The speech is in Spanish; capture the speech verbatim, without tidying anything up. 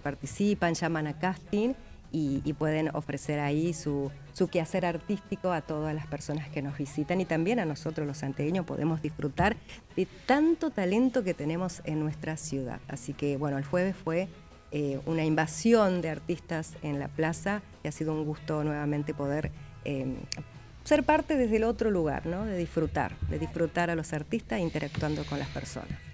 participan, llaman a casting y, y pueden ofrecer ahí su, su quehacer artístico a todas las personas que nos visitan, y también a nosotros los santiagueños podemos disfrutar de tanto talento que tenemos en nuestra ciudad. Así que bueno, el jueves fue eh, una invasión de artistas en la plaza y ha sido un gusto nuevamente poder eh, ser parte desde el otro lugar, ¿no? De disfrutar, de disfrutar a los artistas interactuando con las personas.